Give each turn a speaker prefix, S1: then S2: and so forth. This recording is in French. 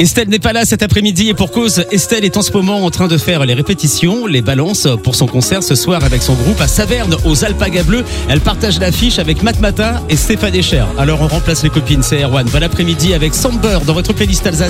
S1: Estelle n'est pas là cet après-midi et pour cause, Estelle est en ce moment en train de faire les répétitions, les balances pour son concert ce soir avec son groupe à Saverne aux Alpagas Bleus. Elle partage l'affiche avec Matt Matin et Stéphane Echer. Alors on remplace les copines, c'est Erwan. Bon après-midi avec Samber dans votre playlist Alsace.